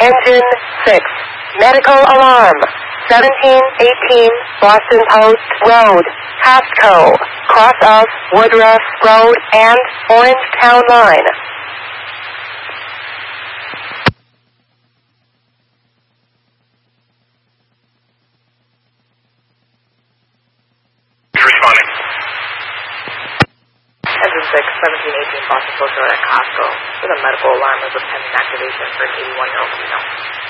Engine 6. Medical alarm. 1718 Boston Post Road, Costco, cross of Woodruff Road and Orange Town Line. Responding. Engine 6, 1718 Boston Post Road at Costco with a medical alarm is a pending activation for an 81-year-old female.